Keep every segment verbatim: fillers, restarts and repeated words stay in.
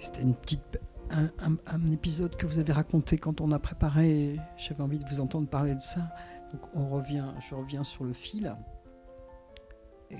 C'était une petite, un, un, un épisode que vous avez raconté quand on a préparé. J'avais envie de vous entendre parler de ça. Donc on revient, je reviens sur le fil. Et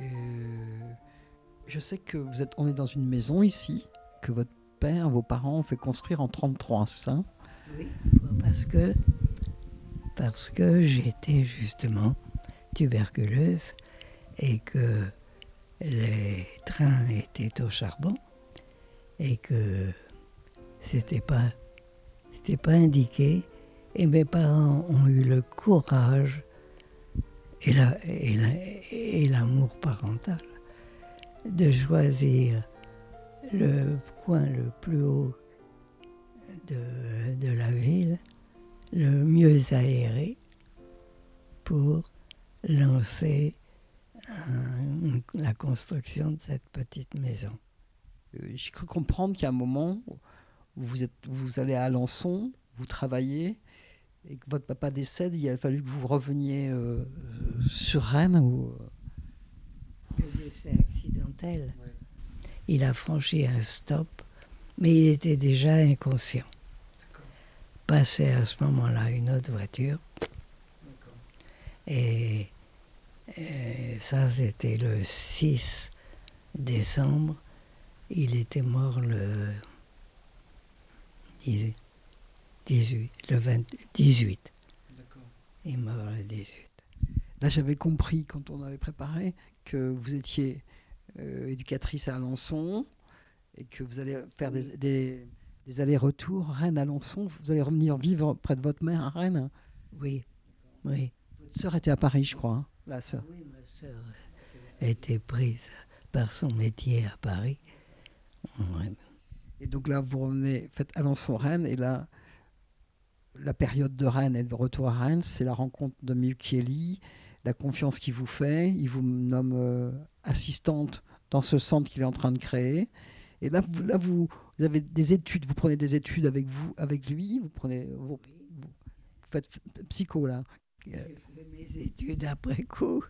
je sais que vous êtes, on est dans une maison ici, que votre père, vos parents ont fait construire en trente-trois, c'est ça? Oui, parce que, parce que j'étais justement tuberculeuse et que les trains étaient au charbon et que c'était pas, c'était pas indiqué. Et mes parents ont eu le courage et, la, et, la, et l'amour parental de choisir le coin le plus haut de, de la ville, le mieux aéré, pour lancer un, la construction de cette petite maison. Euh, j'ai cru comprendre qu'à un moment, vous, êtes, vous allez à Alençon, vous travaillez, et que votre papa décède, il a fallu que vous reveniez euh, sur Rennes ou... Le décès accidentel. Ouais. Il a franchi un stop, mais il était déjà inconscient. D'accord. Passait à ce moment-là une autre voiture. D'accord. Et, et ça, c'était le six décembre. Il était mort le dix-huit. dix-huit, le vingt, dix-huit. D'accord. Il est mort le dix-huit. Là, j'avais compris, quand on avait préparé, que vous étiez euh, éducatrice à Alençon et que vous allez faire oui. des, des, des allers-retours Rennes-Alençon. Vous allez revenir vivre près de votre mère à Rennes? Oui, oui. Votre sœur était à Paris, je crois, hein, la sœur. Oui, ma sœur était prise par son métier à Paris. Ouais. Et donc là, vous revenez, faites Alençon-Rennes, et là, la période de Rennes et le retour à Rennes, c'est la rencontre de Michieli, la confiance qu'il vous fait. Il vous nomme euh, assistante dans ce centre qu'il est en train de créer. Et là, vous, là vous, vous avez des études, vous prenez des études avec, vous, avec lui, vous, prenez, vous, vous, vous faites psycho, là. J'ai fait mes études après coup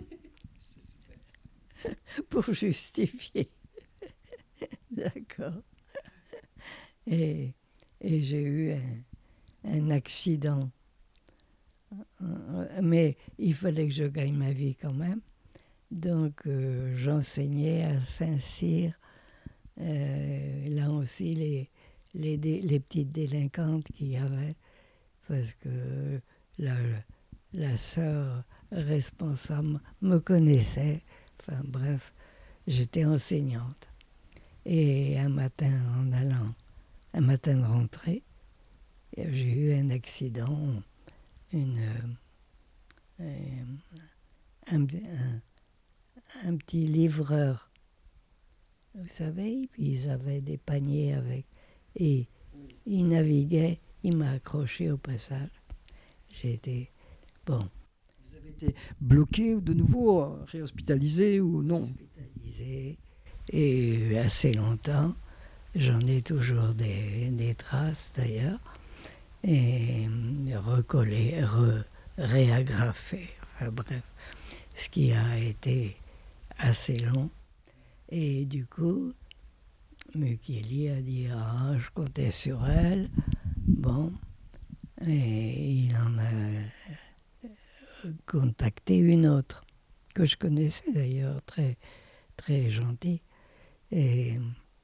pour justifier. D'accord. Et, et j'ai eu un, un accident. Mais il fallait que je gagne ma vie quand même. Donc euh, j'enseignais à Saint-Cyr. Euh, là aussi, les, les, les petites délinquantes qu'il y avait. Parce que la, la sœur responsable me connaissait. Enfin bref, j'étais enseignante. Et un matin, en allant, un matin de rentrée, j'ai eu un accident, une, euh, un, un, un petit livreur, vous savez, puis ils avaient des paniers avec, et il naviguait, il m'a accroché au passage. J'ai été, bon. Vous avez été bloqué de nouveau, réhospitalisé ou non? Hospitalisé, et assez longtemps. J'en ai toujours des, des traces d'ailleurs. Et recollé, re, réagrafé, enfin bref, ce qui a été assez long. Et du coup, Michieli a dit « Ah, je comptais sur elle. » Bon, et il en a contacté une autre, que je connaissais d'ailleurs, très, très gentille. Et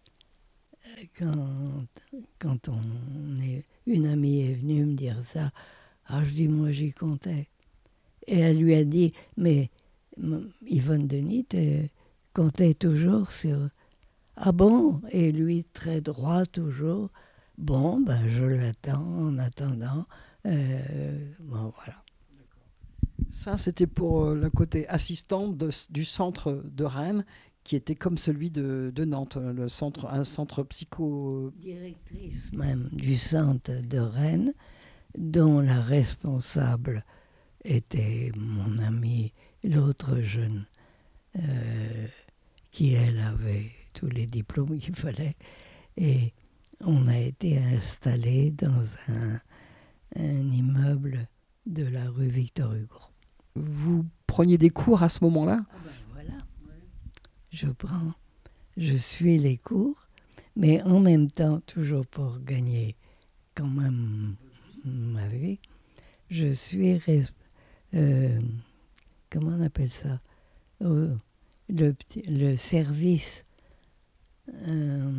quand, quand on est, une amie est venue me dire ça, ah, je dis, moi j'y comptais. Et elle lui a dit, mais Yvonne Denis comptait toujours sur... Ah bon? Et lui, très droit toujours. Bon, ben je l'attends en attendant. Euh, bon, voilà. Ça, c'était pour euh, le côté assistant de, du centre de Rennes, qui était comme celui de, de Nantes, le centre, un centre psycho... Directrice même du centre de Rennes, dont la responsable était mon amie, l'autre jeune, euh, qui elle avait tous les diplômes qu'il fallait. Et on a été installés dans un, un immeuble de la rue Victor Hugo. Vous preniez des cours à ce moment-là? Ah ben voilà. Je prends, je suis les cours, Mais en même temps, toujours pour gagner quand même ma vie, je suis, res- euh, comment on appelle ça, Au- le, petit- le service, euh,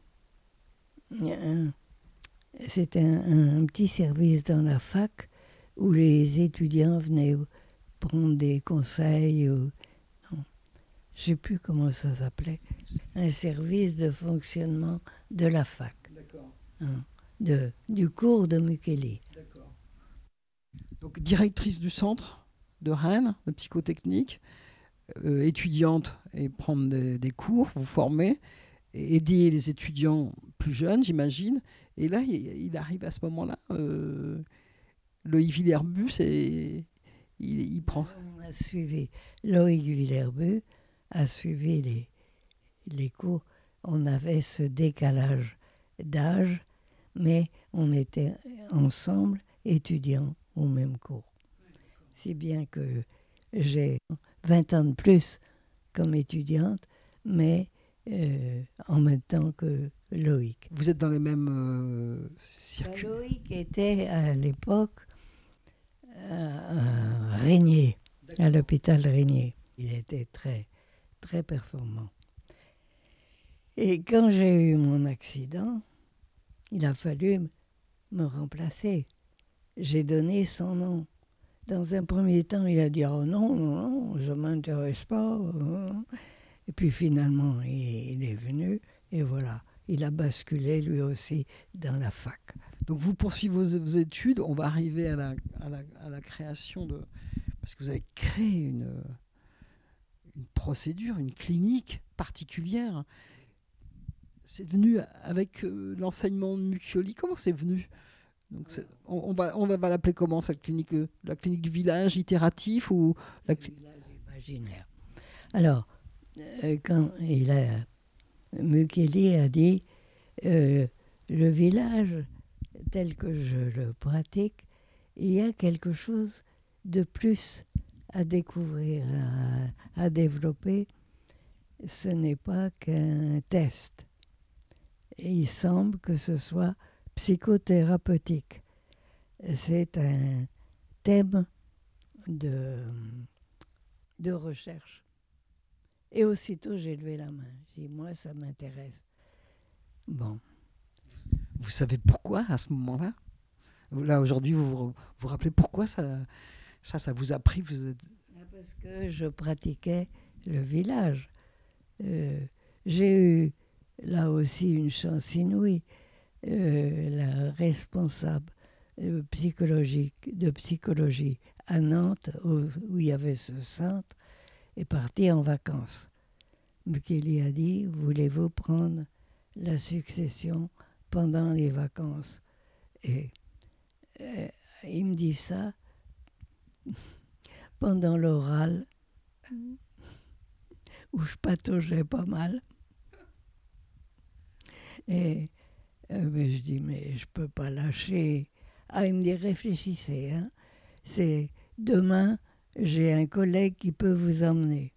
un- c'est un, un petit service dans la fac où les étudiants venaient prendre des conseils. Ou, non, je ne sais plus comment ça s'appelait. Un service de fonctionnement de la fac, D'accord, hein, de, du cours de Mukeli. d'accord. Donc directrice du centre de Rennes, de psychotechnique, euh, étudiante et prendre des, des cours, vous former, et aider les étudiants plus jeunes, j'imagine. Et là, il, il arrive à ce moment-là, euh, Loïc Villerbus, et il, il prend. On a suivi, Loïc Villerbus a suivi les, les cours. On avait ce décalage d'âge, mais on était ensemble étudiants au même cours. Si bien que j'ai vingt ans de plus comme étudiante, mais euh, en même temps que Loïc. Vous êtes dans les mêmes euh, Ben, circuits. Loïc était à l'époque à, à Régnier, à l'hôpital Régnier. Il était très, très performant. Et quand j'ai eu mon accident, il a fallu me remplacer. J'ai donné son nom. Dans un premier temps, il a dit « Oh non, non, non, je ne m'intéresse pas. » Et puis finalement, il est venu et voilà, il a basculé lui aussi dans la fac. Donc vous poursuivez vos, vos études, on va arriver à la, à la, à la création de... Parce que vous avez créé une, une procédure, une clinique particulière. C'est venu avec euh, l'enseignement de Muccioli. Comment c'est venu? Donc c'est, on, on va, on va l'appeler comment cette clinique? euh, La clinique du village itératif ou la cli- Village imaginaire. Alors, euh, quand il a, Mukeli a dit euh, le village tel que je le pratique, il y a quelque chose de plus à découvrir, à, à développer. Ce n'est pas qu'un test. Et il semble que ce soit psychothérapeutique. C'est un thème de, de recherche. Et aussitôt, j'ai levé la main. J'ai dit, moi, ça m'intéresse. Bon. Vous savez pourquoi à ce moment-là? Là, aujourd'hui, vous vous vous rappelez pourquoi ça, ça, ça vous a pris? Vous êtes... Parce que je pratiquais le village. Euh, j'ai eu là aussi une chance inouïe. Euh, la responsable euh, psychologique, de psychologie à Nantes, où, où il y avait ce centre, est partie en vacances. Mukeli a dit, voulez-vous prendre la succession pendant les vacances? Et euh, il me dit ça pendant l'oral, où je pataugeais pas mal. Et euh, mais je dis, mais je peux pas lâcher. Ah, il me dit, réfléchissez. Hein. C'est demain, j'ai un collègue qui peut vous emmener.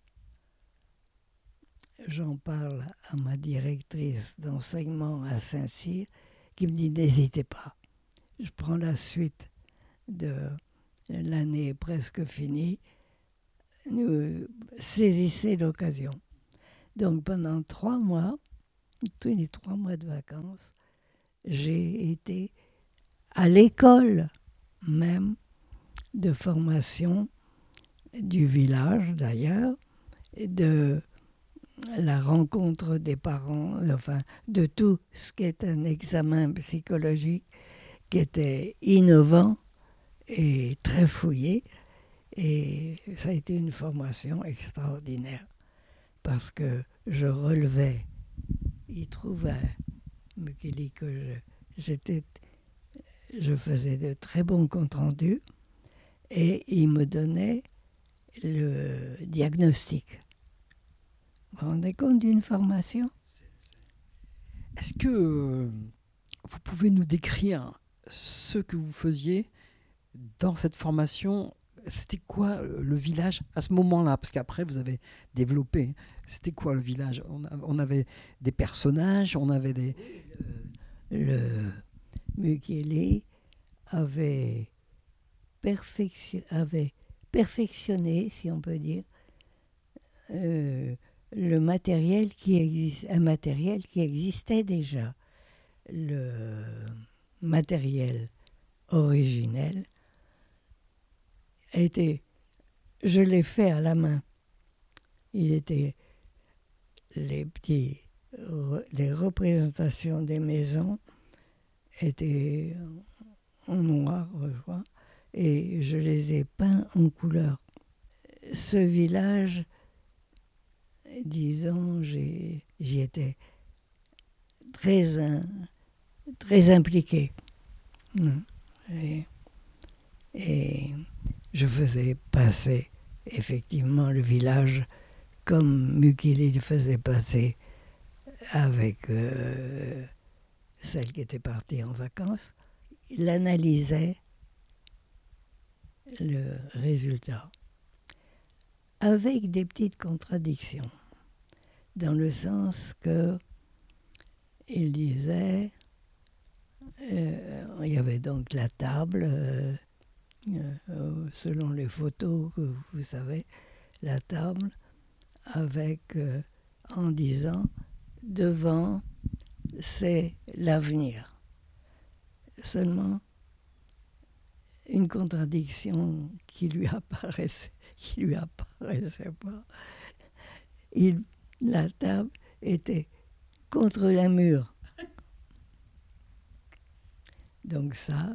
J'en parle à ma directrice d'enseignement à Saint-Cyr, qui me dit, n'hésitez pas. Je prends la suite de l'année presque finie. Nous saisissez l'occasion. Donc pendant trois mois, tous les trois mois de vacances, j'ai été à l'école même de formation du village d'ailleurs, de la rencontre des parents, enfin de tout ce qui est un examen psychologique qui était innovant et très fouillé. Et ça a été une formation extraordinaire parce que je relevais, il trouvait Mukeli que je, j'étais, je faisais de très bons comptes rendus et il me donnait le diagnostic. Vous vous rendez compte d'une formation? Est-ce que euh, vous pouvez nous décrire ce que vous faisiez dans cette formation C'était quoi euh, le village à ce moment-là? Parce qu'après, vous avez développé. C'était quoi le village? on, a- on avait des personnages, on avait des... Le Mukiele avait, perfection- avait perfectionné, si on peut dire, euh, le matériel qui existe, un matériel qui existait déjà. Le matériel originel était, je l'ai fait à la main. Il était les petits, re- les représentations des maisons étaient en noir, je vois, et je les ai peints en couleur. Ce village, disons, j'ai- j'y étais très, in- très impliqué. Mm. Et, et je faisais passer effectivement le village comme Mukili le faisait passer avec euh, celle qui était partie en vacances. Il analysait le résultat avec des petites contradictions, dans le sens que il disait, euh, il y avait donc la table, euh, euh, selon les photos que vous savez, la table avec, euh, en disant, devant, c'est l'avenir. Seulement, une contradiction qui lui apparaissait, qui lui apparaissait pas. Il, la table était contre un mur. Donc ça,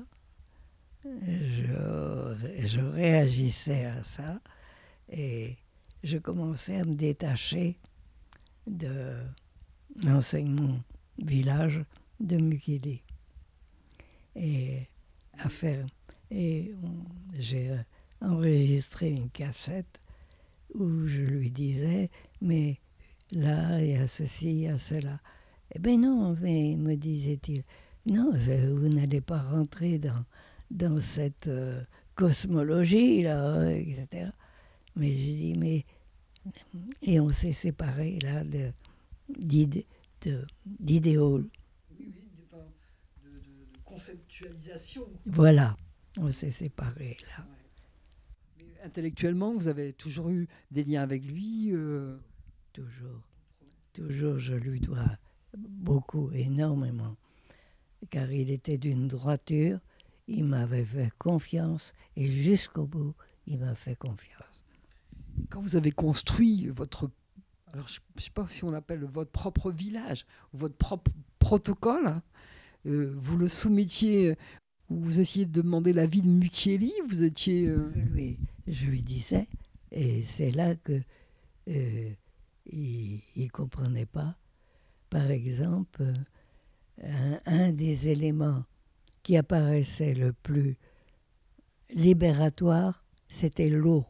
je, je réagissais à ça et je commençais à me détacher de l'enseignement village de Mukili et à faire. Et on, j'ai enregistré une cassette où je lui disais, mais là, il y a ceci, il y a cela. Eh bien non, mais me disait-il, non, vous n'allez pas rentrer dans, dans cette euh, cosmologie-là, et cetera. Mais j'ai dit, mais... Et on s'est séparés, là, de, d'idé, de, d'idéaux. Oui, oui, de, enfin, de, de- de conceptualisation. Voilà, on s'est séparés, là. Ouais. Mais intellectuellement, vous avez toujours eu des liens avec lui euh, Toujours, toujours, je lui dois beaucoup, énormément. Car il était d'une droiture, il m'avait fait confiance, et jusqu'au bout, il m'a fait confiance. Quand vous avez construit votre... Alors, je ne sais pas si on appelle votre propre village, ou votre propre protocole, hein, euh, vous le soumettiez, vous essayez de demander l'avis de Mukieli, vous étiez... euh, Je lui, je lui disais, et c'est là que euh, il ne comprenait pas. Par exemple, un, un des éléments qui apparaissait le plus libératoire, c'était l'eau.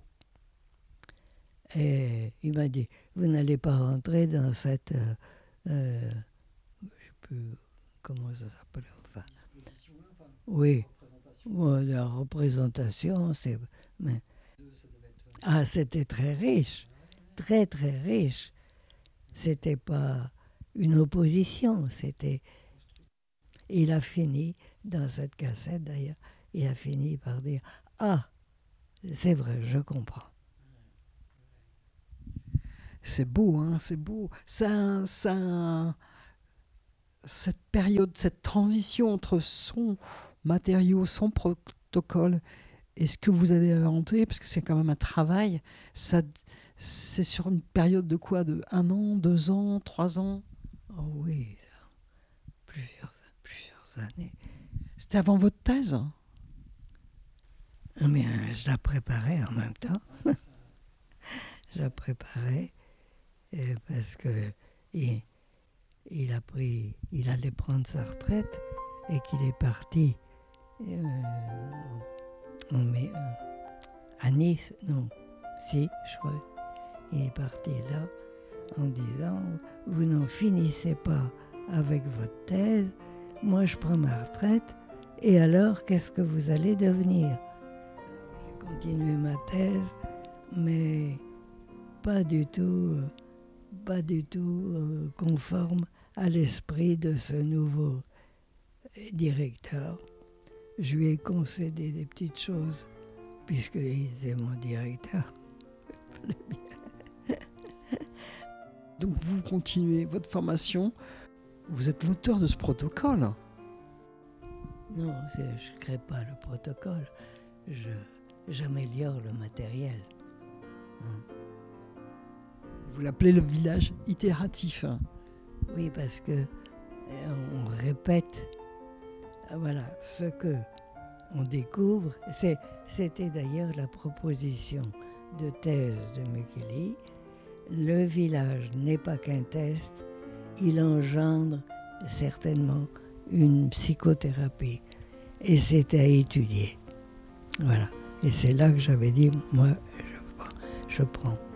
Et il m'a dit, vous n'allez pas rentrer dans cette... Euh, euh, je ne sais plus comment ça s'appelle. Enfin, oui, ouais, la représentation, c'est... Mais, ah, c'était très riche, très très riche. C'était pas une opposition, c'était... Il a fini, dans cette cassette d'ailleurs, il a fini par dire, ah, c'est vrai, je comprends. C'est beau, hein, c'est beau. Ça, ça, cette période, cette transition entre son matériau, son protocole et ce que vous avez inventé, parce que c'est quand même un travail, ça, c'est sur une période de quoi? De un an, deux ans, trois ans? Oh oui, plusieurs, plusieurs années. C'était avant votre thèse? Mais je la préparais en même temps. Je la préparais euh, parce que il, il a pris, il allait prendre sa retraite et qu'il est parti euh, en mai, euh, à Nice. Non, si, je crois. Il est parti là en disant, vous n'en finissez pas avec votre thèse, moi je prends ma retraite, et alors qu'est-ce que vous allez devenir? J'ai continuer ma thèse, mais pas du tout, pas du tout euh, conforme à l'esprit de ce nouveau directeur. Je lui ai concédé des petites choses, puisqu'il était mon directeur. Donc vous continuez votre formation, vous êtes l'auteur de ce protocole. Non, c'est, je ne crée pas le protocole, je, j'améliore le matériel. Hein. Vous l'appelez le village itératif. Oui, parce que euh, on répète, voilà, ce que on découvre. C'est, c'était d'ailleurs la proposition de thèse de Micheli. Le village n'est pas qu'un test, il engendre certainement une psychothérapie. Et c'était à étudier. Voilà. Et c'est là que j'avais dit, moi, je, je prends.